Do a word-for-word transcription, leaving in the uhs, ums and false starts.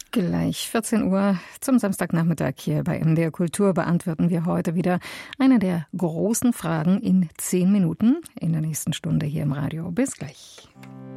Gleich vierzehn Uhr zum Samstagnachmittag hier bei M D R Kultur beantworten wir heute wieder eine der großen Fragen in zehn Minuten in der nächsten Stunde hier im Radio. Bis gleich.